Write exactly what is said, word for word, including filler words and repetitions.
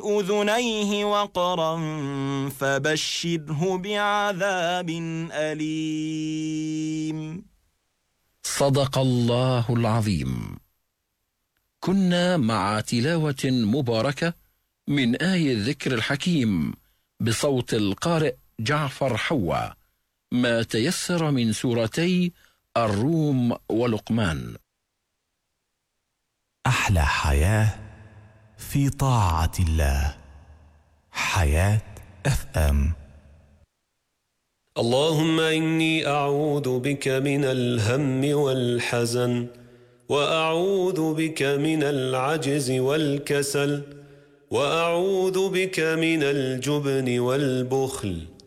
أذنيه وقرا فبشره بعذاب أليم. صدق الله العظيم. كنا مع تلاوة مباركة من آي الذكر الحكيم بصوت القارئ جعفر حوا، ما تيسر من سورتي الروم ولقمان. أحلى حياة في طاعة الله. حياة اف ام. اللهم إني أعوذ بك من الهم والحزن، وأعوذ بك من العجز والكسل، وأعوذ بك من الجبن والبخل،